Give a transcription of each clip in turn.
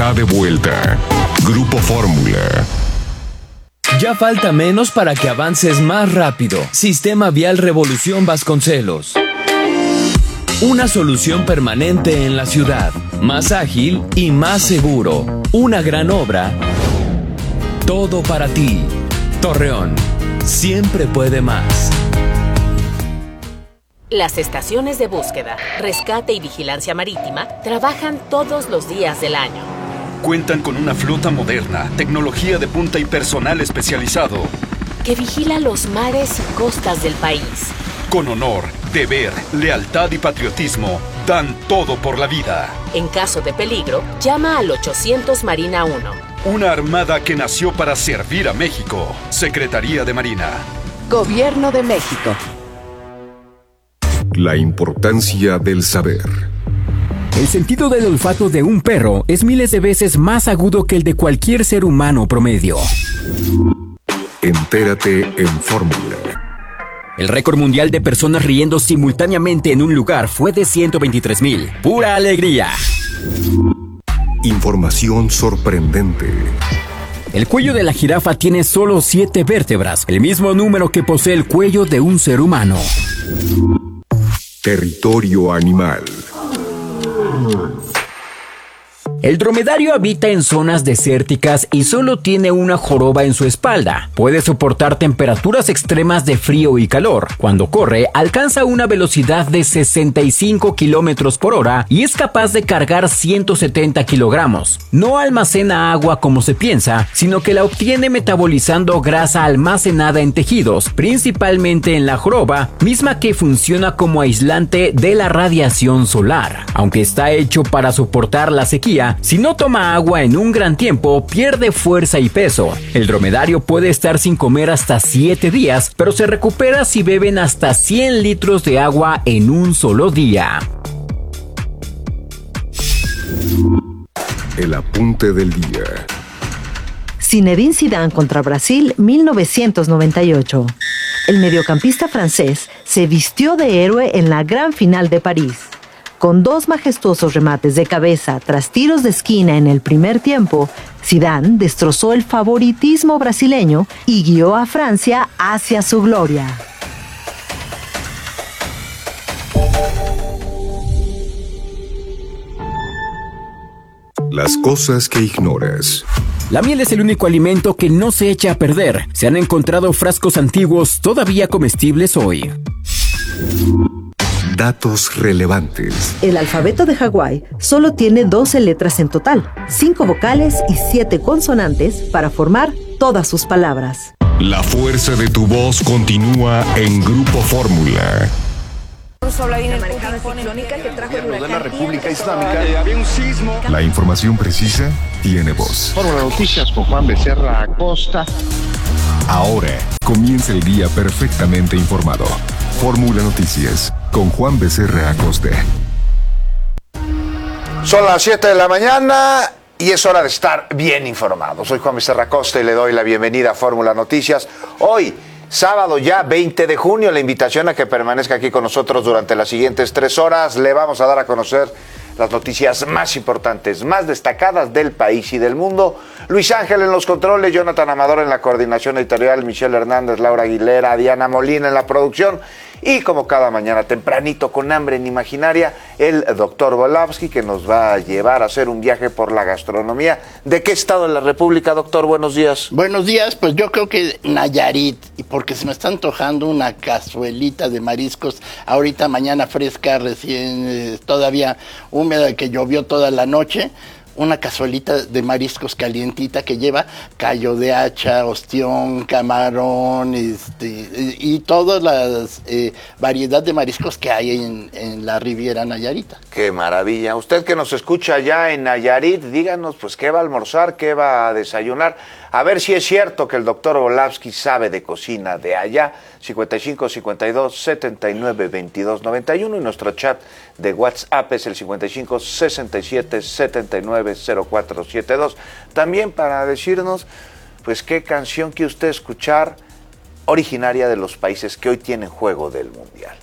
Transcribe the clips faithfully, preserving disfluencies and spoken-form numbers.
está de vuelta. Grupo Fórmula. Ya falta menos para que avances más rápido. Sistema Vial Revolución Vasconcelos. Una solución permanente en la ciudad. Más ágil y más seguro. Una gran obra. Todo para ti. Torreón. Siempre puede más. Las estaciones de búsqueda, rescate y vigilancia marítima trabajan todos los días del año. Cuentan con una flota moderna, tecnología de punta y personal especializado que vigila los mares y costas del país. Con honor, deber, lealtad y patriotismo, dan todo por la vida. En caso de peligro, llama al ochocientos Marina uno. Una armada que nació para servir a México. Secretaría de Marina. Gobierno de México. La importancia del saber. El sentido del olfato de un perro es miles de veces más agudo que el de cualquier ser humano promedio. Entérate en Fórmula. El récord mundial de personas riendo simultáneamente en un lugar fue de ciento veintitrés mil. ¡Pura alegría! Información sorprendente. El cuello de la jirafa tiene solo siete vértebras, el mismo número que posee el cuello de un ser humano. Territorio animal. El dromedario habita en zonas desérticas y solo tiene una joroba en su espalda. Puede soportar temperaturas extremas de frío y calor. Cuando corre, alcanza una velocidad de sesenta y cinco kilómetros por hora y es capaz de cargar ciento setenta kilogramos. No almacena agua como se piensa, sino que la obtiene metabolizando grasa almacenada en tejidos, principalmente en la joroba, misma que funciona como aislante de la radiación solar. Aunque está hecho para soportar la sequía, si no toma agua en un gran tiempo, pierde fuerza y peso. El dromedario puede estar sin comer hasta siete días, pero se recupera si beben hasta cien litros de agua en un solo día. El apunte del día. Zinedine Zidane contra Brasil, mil novecientos noventa y ocho. El mediocampista francés se vistió de héroe en la gran final de París. Con dos majestuosos remates de cabeza tras tiros de esquina en el primer tiempo, Zidane destrozó el favoritismo brasileño y guió a Francia hacia su gloria. Las cosas que ignoras. La miel es el único alimento que no se echa a perder. Se han encontrado frascos antiguos todavía comestibles hoy. Datos relevantes. El alfabeto de Hawái solo tiene doce letras en total, cinco vocales y siete consonantes para formar todas sus palabras. La fuerza de tu voz continúa en Grupo Fórmula. La República Islámica. Había un sismo. La información precisa tiene voz. Fórmula Noticias con Juan Becerra Acosta. Ahora comienza el día perfectamente informado. Fórmula Noticias con Juan Becerra Acosta. Son las siete de la mañana y es hora de estar bien informado. Soy Juan Becerra Acosta y le doy la bienvenida a Fórmula Noticias. Hoy, sábado ya veinte de junio, la invitación a que permanezca aquí con nosotros durante las siguientes tres horas. Le vamos a dar a conocer las noticias más importantes, más destacadas del país y del mundo. Luis Ángel en los controles, Jonathan Amador en la coordinación editorial, Michelle Hernández, Laura Aguilera, Diana Molina en la producción. Y como cada mañana tempranito, con hambre en imaginaria, el doctor Volavsky, que nos va a llevar a hacer un viaje por la gastronomía. ¿De qué estado de la República, doctor? Buenos días. Buenos días, pues yo creo que Nayarit, y porque se me está antojando una cazuelita de mariscos, ahorita mañana fresca, recién eh, todavía húmeda, que llovió toda la noche. Una cazuelita de mariscos calientita que lleva callo de hacha, ostión, camarón, este, y, y todas las eh, variedad de mariscos que hay en, en la Riviera Nayarita. ¡Qué maravilla! Usted que nos escucha allá en Nayarit, díganos pues qué va a almorzar, qué va a desayunar. A ver si es cierto que el doctor Volavsky sabe de cocina de allá. cincuenta y cinco, cincuenta y dos, setenta y nueve, veintidós, noventa y uno y nuestro chat de WhatsApp es el cincuenta y cinco, sesenta y siete, setenta y nueve, cero cuatro setenta y dos. También para decirnos pues qué canción quiere usted escuchar originaria de los países que hoy tienen juego del Mundial.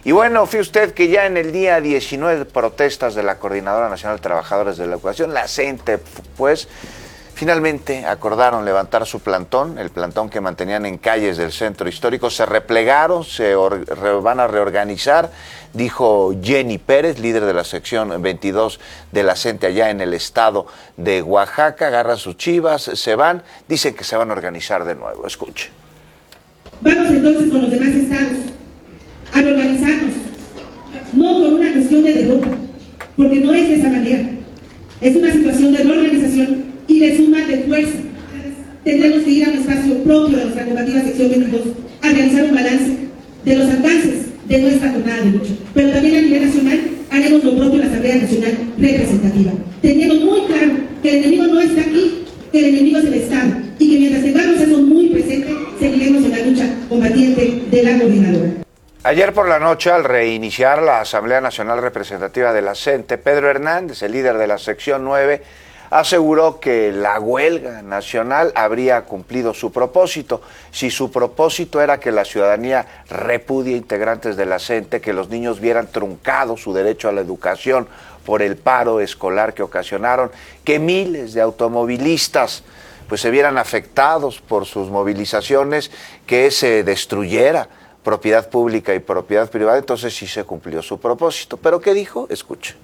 Y bueno, fíjese usted que ya en el día diecinueve de protestas de la Coordinadora Nacional de Trabajadores de la Educación, la CENTE, pues finalmente acordaron levantar su plantón, el plantón que mantenían en calles del centro histórico. Se replegaron, se re, van a reorganizar, dijo Jenny Pérez, líder de la sección veintidós de la CENTE allá en el estado de Oaxaca. Agarran sus chivas, se van, dicen que se van a organizar de nuevo. Escuche. Vamos entonces con los demás estados a reorganizarnos, no por una cuestión de derrota, porque no es de esa manera. Es una situación de reorganización y de suma de fuerza. Tendremos que ir a un espacio propio de nuestra combativa sección veintidós a realizar un balance de los alcances de nuestra jornada de lucha. Pero también a nivel nacional haremos lo propio en la Asamblea Nacional Representativa, teniendo muy claro que el enemigo no está aquí, que el enemigo es el Estado, y que mientras tengamos eso muy presente, seguiremos en la lucha combatiente de la coordinadora. Ayer por la noche, al reiniciar la Asamblea Nacional Representativa de la CENTE, Pedro Hernández, el líder de la sección nueve, aseguró que la huelga nacional habría cumplido su propósito. Si su propósito era que la ciudadanía repudie integrantes de la CENTE, que los niños vieran truncado su derecho a la educación por el paro escolar que ocasionaron, que miles de automovilistas pues se vieran afectados por sus movilizaciones, que se destruyera propiedad pública y propiedad privada, entonces sí se cumplió su propósito. ¿Pero qué dijo? Escuche.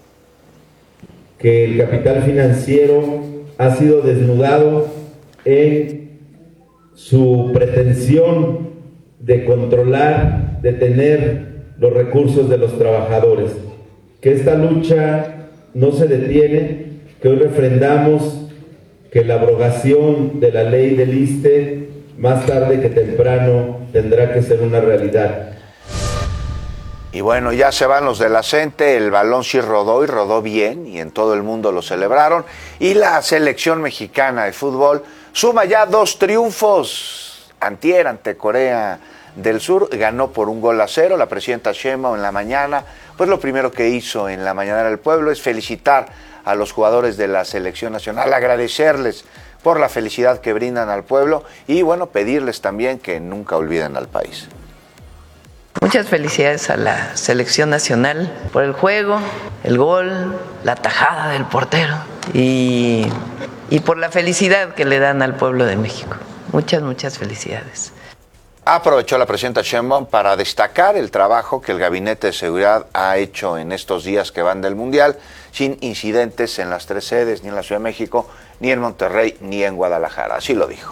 Que el capital financiero ha sido desnudado en su pretensión de controlar, de tener los recursos de los trabajadores. Que esta lucha no se detiene, que hoy refrendamos que la abrogación de la ley del ISSSTE más tarde que temprano tendrá que ser una realidad. Y bueno, ya se van los de la CENTE, el balón sí rodó y rodó bien y en todo el mundo lo celebraron. Y la selección mexicana de fútbol suma ya dos triunfos. Antier ante Corea del Sur, ganó por un gol a cero. La presidenta Sheinbaum en la mañana, pues lo primero que hizo en la mañanera del pueblo es felicitar a los jugadores de la selección nacional, agradecerles por la felicidad que brindan al pueblo y bueno, pedirles también que nunca olviden al país. Muchas felicidades a la selección nacional por el juego, el gol, la tajada del portero y, y por la felicidad que le dan al pueblo de México. Muchas, muchas felicidades. Aprovechó la presidenta Sheinbaum para destacar el trabajo que el Gabinete de Seguridad ha hecho en estos días que van del Mundial, sin incidentes en las tres sedes, ni en la Ciudad de México, ni en Monterrey, ni en Guadalajara. Así lo dijo.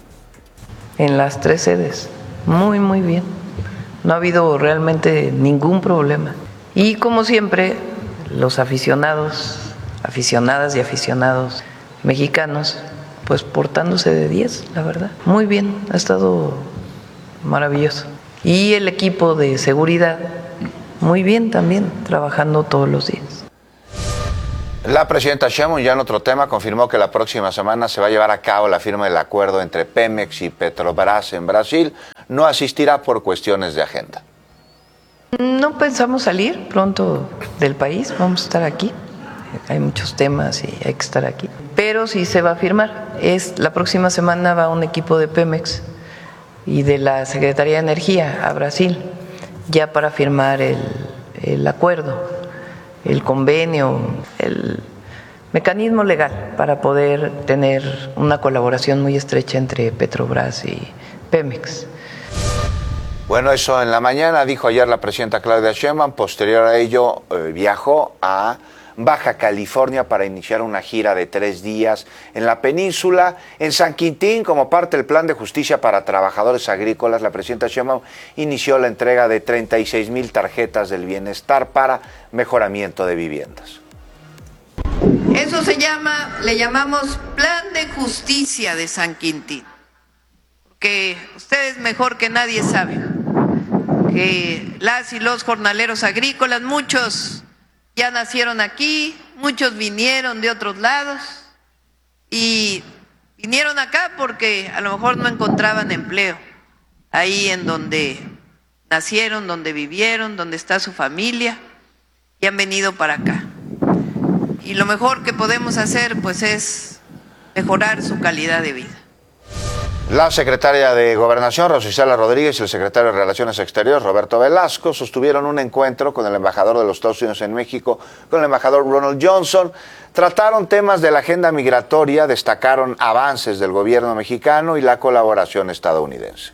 En las tres sedes, muy, muy bien. No ha habido realmente ningún problema. Y como siempre, los aficionados, aficionadas y aficionados mexicanos, pues portándose de diez, la verdad. Muy bien, ha estado maravilloso. Y el equipo de seguridad, muy bien también, trabajando todos los días. La presidenta Sheinbaum, ya en otro tema, confirmó que la próxima semana se va a llevar a cabo la firma del acuerdo entre Pemex y Petrobras en Brasil. No asistirá por cuestiones de agenda. No pensamos salir pronto del país, vamos a estar aquí. Hay muchos temas y hay que estar aquí. Pero sí se va a firmar. Es, la próxima semana va un equipo de Pemex y de la Secretaría de Energía a Brasil, ya para firmar el, el acuerdo, el convenio, el mecanismo legal para poder tener una colaboración muy estrecha entre Petrobras y Pemex. Bueno, eso en la mañana, dijo ayer la presidenta Claudia Sheinbaum. Posterior a ello, eh, viajó a Baja California para iniciar una gira de tres días en la península. En San Quintín, como parte del plan de justicia para trabajadores agrícolas, la presidenta Sheinbaum inició la entrega de treinta y seis mil tarjetas del bienestar para mejoramiento de viviendas. Eso se llama, le llamamos Plan de Justicia de San Quintín, porque ustedes mejor que nadie saben que las y los jornaleros agrícolas, muchos ya nacieron aquí, muchos vinieron de otros lados y vinieron acá porque a lo mejor no encontraban empleo ahí en donde nacieron, donde vivieron, donde está su familia, y han venido para acá. Y lo mejor que podemos hacer pues es mejorar su calidad de vida. La secretaria de Gobernación, Rosa Isela Rodríguez, y el secretario de Relaciones Exteriores, Roberto Velasco, sostuvieron un encuentro con el embajador de los Estados Unidos en México, con el embajador Ronald Johnson. Trataron temas de la agenda migratoria, destacaron avances del gobierno mexicano y la colaboración estadounidense.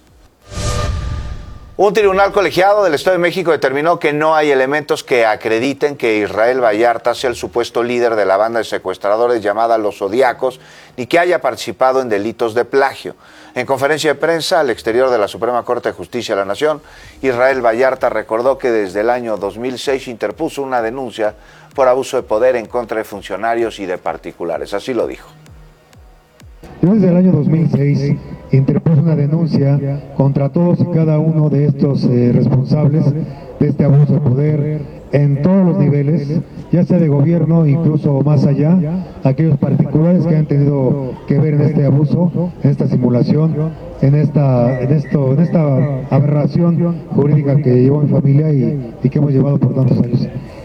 Un tribunal colegiado del Estado de México determinó que no hay elementos que acrediten que Israel Vallarta sea el supuesto líder de la banda de secuestradores llamada Los Zodiacos, ni que haya participado en delitos de plagio. En conferencia de prensa al exterior de la Suprema Corte de Justicia de la Nación, Israel Vallarta recordó que desde el año dos mil seis interpuso una denuncia por abuso de poder en contra de funcionarios y de particulares. Así lo dijo. Yo desde el año dos mil seis interpuse una denuncia contra todos y cada uno de estos eh, responsables de este abuso de poder en todos los niveles, ya sea de gobierno, incluso más allá, aquellos particulares que han tenido que ver en este abuso, en esta simulación, en esta, en esto, en esta aberración jurídica que llevó mi familia y, y que hemos llevado por tantos años.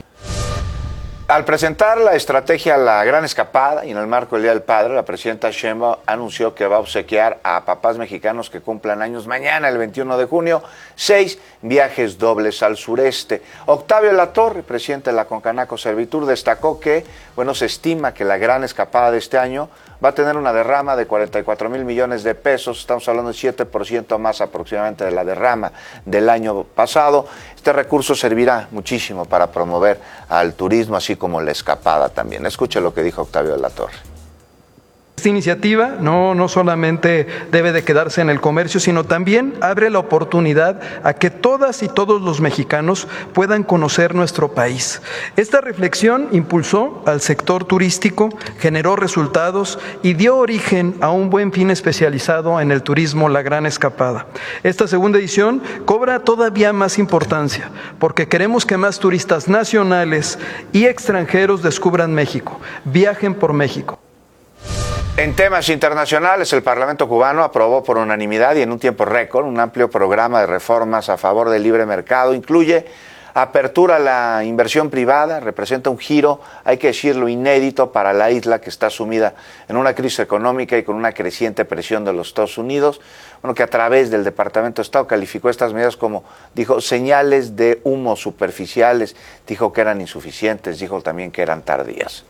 Al presentar la estrategia La Gran Escapada y en el marco del Día del Padre, la presidenta Sheinbaum anunció que va a obsequiar a papás mexicanos que cumplan años mañana, el veintiuno de junio, seis viajes dobles al sureste. Octavio Latorre, presidente de la Concanaco Servitur, destacó que, bueno, se estima que la Gran Escapada de este año va a tener una derrama de cuarenta y cuatro mil millones de pesos, estamos hablando de siete por ciento más aproximadamente de la derrama del año pasado. Este recurso servirá muchísimo para promover al turismo, así como la escapada también. Escuche lo que dijo Octavio de la Torre. Esta iniciativa no, no solamente debe de quedarse en el comercio, sino también abre la oportunidad a que todas y todos los mexicanos puedan conocer nuestro país. Esta reflexión impulsó al sector turístico, generó resultados y dio origen a un buen fin especializado en el turismo, La Gran Escapada. Esta segunda edición cobra todavía más importancia porque queremos que más turistas nacionales y extranjeros descubran México, viajen por México. En temas internacionales, el Parlamento cubano aprobó por unanimidad y en un tiempo récord un amplio programa de reformas a favor del libre mercado. Incluye apertura a la inversión privada, representa un giro, hay que decirlo, inédito para la isla que está sumida en una crisis económica y con una creciente presión de los Estados Unidos. Bueno, que a través del Departamento de Estado calificó estas medidas como, dijo, señales de humo superficiales, dijo que eran insuficientes, dijo también que eran tardías.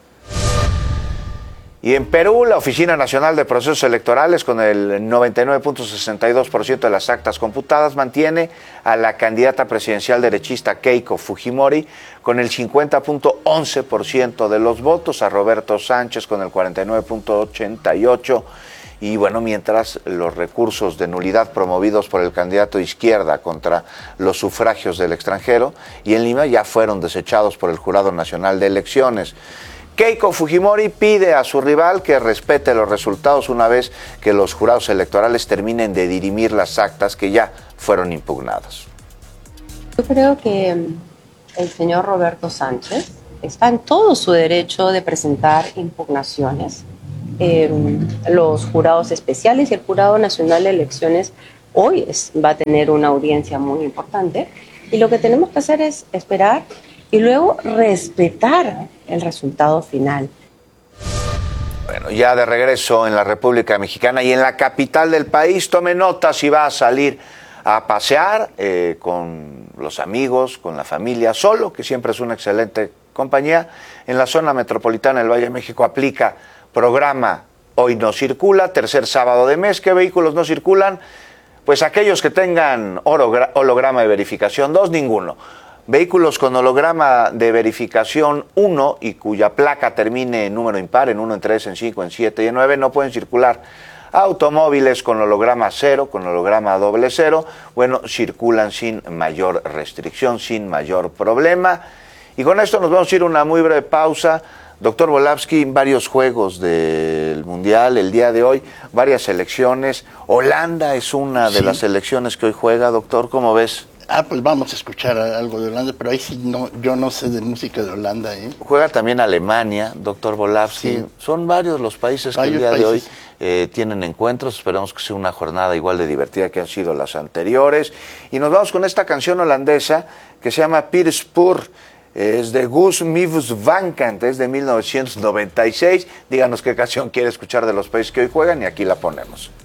Y en Perú, la Oficina Nacional de Procesos Electorales, con el noventa y nueve punto sesenta y dos por ciento de las actas computadas, mantiene a la candidata presidencial derechista Keiko Fujimori con el cincuenta punto once por ciento de los votos, a Roberto Sánchez con el cuarenta y nueve punto ochenta y ocho por ciento. Y bueno, mientras los recursos de nulidad promovidos por el candidato de izquierda contra los sufragios del extranjero y en Lima ya fueron desechados por el Jurado Nacional de Elecciones. Keiko Fujimori pide a su rival que respete los resultados una vez que los jurados electorales terminen de dirimir las actas que ya fueron impugnadas. Yo creo que el señor Roberto Sánchez está en todo su derecho de presentar impugnaciones. Eh, los jurados especiales y el Jurado Nacional de Elecciones hoy es, va a tener una audiencia muy importante y lo que tenemos que hacer es esperar y luego respetar el resultado final. Bueno, ya de regreso en la República Mexicana y en la capital del país, tome nota si va a salir a pasear eh, con los amigos, con la familia, solo, que siempre es una excelente compañía. En la zona metropolitana del Valle de México aplica programa Hoy No Circula, tercer sábado de mes. ¿Qué vehículos no circulan? Pues aquellos que tengan holograma de verificación dos, ninguno. Vehículos con holograma de verificación uno y cuya placa termine en número impar, en uno, en tres, en cinco, en siete y en nueve, no pueden circular. Automóviles con holograma cero, con holograma doble cero, bueno, circulan sin mayor restricción, sin mayor problema. Y con esto nos vamos a ir a una muy breve pausa. Doctor Volavsky, varios juegos del Mundial el día de hoy, varias selecciones. Holanda es una de sí. las selecciones que hoy juega, doctor, ¿cómo ves? Ah, pues vamos a escuchar algo de Holanda, pero ahí sí no, yo no sé de música de Holanda, ¿eh? Juega también Alemania, doctor Volavsky. Sí. Son varios los países varios que el día países. de hoy eh, tienen encuentros. Esperamos que sea una jornada igual de divertida que han sido las anteriores. Y nos vamos con esta canción holandesa que se llama Pier Spoor. Es de Guus Meeuwis van Kant, es de mil novecientos noventa y seis. Díganos qué canción quiere escuchar de los países que hoy juegan y aquí la ponemos.